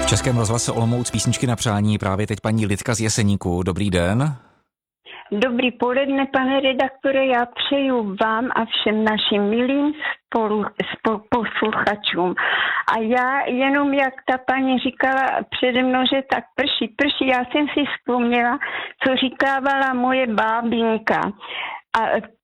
V Českém rozhlase Olomouc písničky na přání právě teď paní Lidka z Jeseníku. Dobrý den. Dobrý poledne, pane redaktore, já přeju vám a všem našim milým posluchačům. A já jenom, jak ta paní říkala přede mnou, že tak prší, já jsem si vzpomněla, co říkávala moje bábinka. A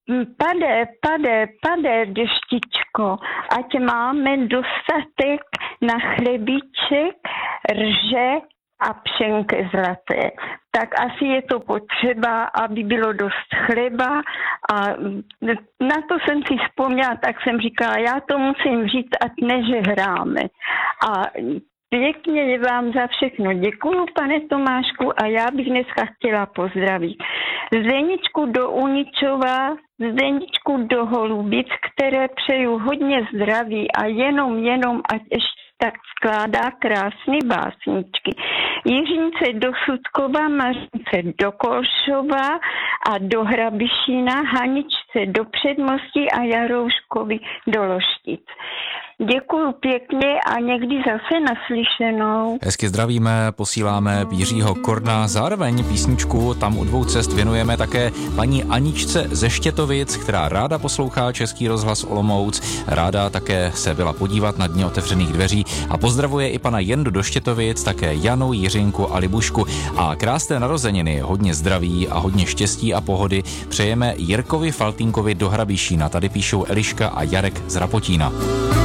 pade, deštičko, ať máme dostatek na chlebíček, rže a pšenky zlaté. Tak asi je to potřeba, aby bylo dost chleba a na to jsem si vzpomněla, tak jsem říkala, já to musím říct, ať nežehráme. A pěkně vám za všechno děkuju, pane Tomášku, a já bych dneska chtěla pozdravit Zdeničku do Uničova, Zdeničku do Holubic, které přeju hodně zdraví a jenom, ať ještě tak skládá krásné básničky. Jiřince do Sudkova, Mařince do Kolšova a do Hrabišína, Haničce do Předmostí a Jarouškovi do Loštic. Děkuju pěkně a někdy zase naslyšenou. Hezky zdravíme, posíláme Jiřího Korna, zároveň písničku Tam u dvou cest věnujeme také paní Aničce ze Štětovic, která ráda poslouchá Český rozhlas Olomouc, ráda také se byla podívat na Dny otevřených dveří a pozdravuje i pana Jendu do Štětovic, také Janu, Jiřinku a Libušku. A krásné narozeniny, hodně zdraví a hodně štěstí a pohody přejeme Jirkovi Faltínkovi do Hrabišína. Tady píšou Eliška a Jarek z Rapotína.